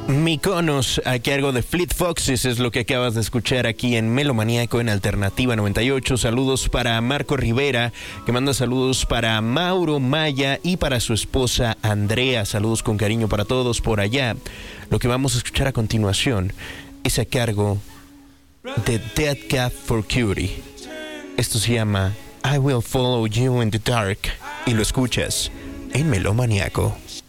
Mykonos a cargo de Fleet Foxes es lo que acabas de escuchar aquí en Melomaníaco en Alternativa 98. Saludos para Marco Rivera, que manda saludos para Mauro Maya y para su esposa Andrea. Saludos con cariño para todos por allá. Lo que vamos a escuchar a continuación es a cargo de Dead Cat for Cutie. Esto se llama I Will Follow You in the Dark y lo escuchas en Melomaníaco.